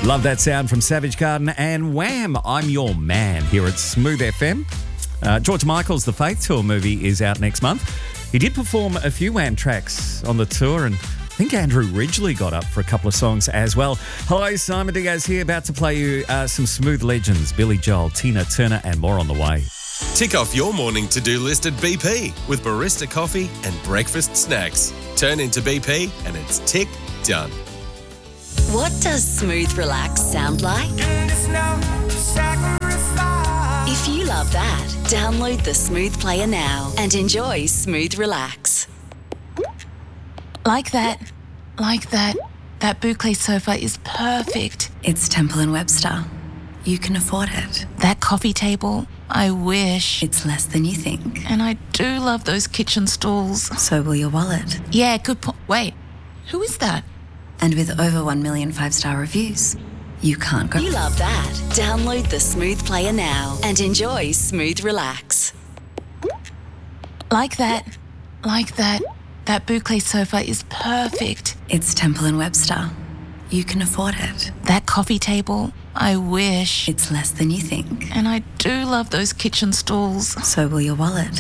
Love that sound from Savage Garden and Wham! I'm Your Man here at Smooth FM. George Michael's The Faith Tour movie is out next month. He did perform a few Wham tracks on the tour, and I think Andrew Ridgeley got up for a couple of songs as well. Hello, Simon Diaz here, about to play you some Smooth legends, Billy Joel, Tina Turner and more on the way. Tick off your morning to-do list at BP with barista coffee and breakfast snacks. Turn into BP and it's tick done. What does Smooth Relax sound like? If you love that, download the Smooth Player now and enjoy Smooth Relax. Like that. That boucle sofa is perfect. It's Temple & Webster. You can afford it. That coffee table, I wish. It's less than you think. And I do love those kitchen stools. So will your wallet. Yeah, good point. Wait, who is that? And with over 1 million 5-star reviews, you can't go. You love that? Download the Smooth Player now and enjoy Smooth Relax. Like that. That boucle sofa is perfect. It's Temple & Webster. You can afford it. That coffee table, I wish. It's less than you think. And I do love those kitchen stools. So will your wallet.